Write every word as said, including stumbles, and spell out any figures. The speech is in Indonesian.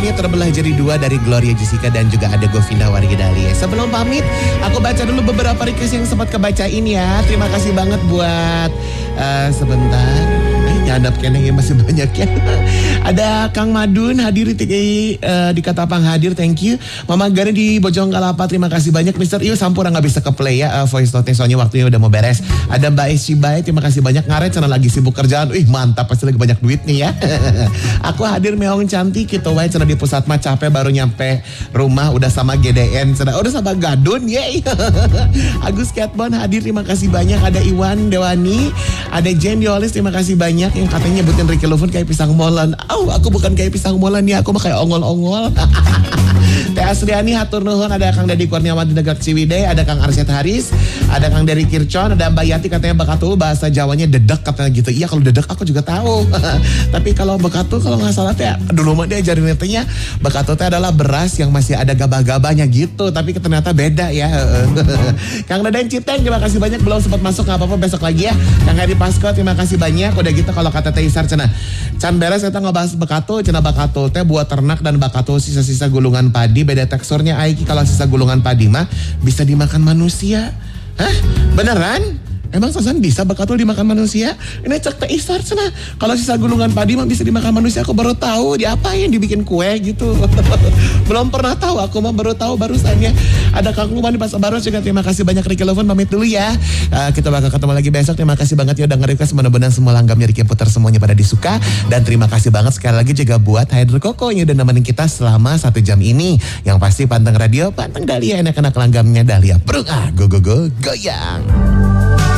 Langit terbelah jadi dua dari Gloria Jessica dan juga ada Govinda Wargidalia. Sebelum pamit, aku baca dulu beberapa request yang sempat kebacain ya. Terima kasih banget buat uh, sebentar. Nyadap keneng masih banyak ya. Ada Kang Madun hadir di, uh, di Katapang hadir, thank you. Mama Gari di Bojong Kalapa, terima kasih banyak. Mister Iyo Sampura nggak bisa ke play ya uh, voice note soalnya waktunya udah mau beres. Ada Mbak Escibai, terima kasih banyak. Ngaret channel lagi sibuk kerjaan. Ih mantap, pasti lagi banyak duit nih ya. Aku hadir meong cantik gitu wae channel di pusat mah capek baru nyampe rumah udah sama G D N, channel udah sama Gadun yeay. Agus Catbon hadir, terima kasih banyak. Ada Iwan Dewani, ada Jen Diolis, terima kasih banyak. Yang katanya nyebutin Ricky Lufun kayak pisang molen. Oh, aku bukan kayak pisang molen ya, aku mah kayak ongol-ongol. Teh Asriani hatur nuhun, ada Kang Dedi Kurniawan di Negara Ciwidey, ada Kang Arsyad Haris, ada Kang Dery Kircon, ada Mbak Yati katanya Bekatu bahasa Jawanya dedek katanya gitu. Iya kalau dedek aku juga tahu. Tapi kalau Bekatu kalau nggak salah teh dulu mah dia ajarin netenya Bekatu teh adalah beras yang masih ada gabah-gabahnya gitu, tapi ternyata beda ya. Kang Dadan Cipteng terima kasih banyak, belum sempat masuk nggak apa-apa besok lagi ya. Kang Hedi Pasko terima kasih banyak. Udah gitu kalau kata Teh Isar cenah can beres kita ngebahas Bekatu, cenah Bekatu teh buat ternak dan Bekatu sisa-sisa gulungan padi beda teksturnya aiki. Kalau sisa gulungan padi mah bisa dimakan manusia. Hah? Beneran? Emang Sasan bisa Bekatul dimakan manusia? Ini cek Teh Isar cenah. Kalau sisa gulungan padi mah bisa dimakan manusia. Aku baru tahu diapain, dibikin kue gitu. Belum pernah tahu, aku mah baru tahu barusannya. Ada Kang Luman di Pasar Baru juga. Terima kasih banyak Ricky Lufun, pamit dulu ya. Uh, kita bakal ketemu lagi besok. Terima kasih banget ya udah nge-request, mudah-mudahan semua langgamnya Ricky Putar semuanya pada disuka. Dan terima kasih banget sekali lagi juga buat Hydro Koko yang udah nemenin kita selama satu jam ini. Yang pasti panteng radio, panteng Dahlia, enak-enak langgamnya Dahlia. Brung ah, go go go, goyang.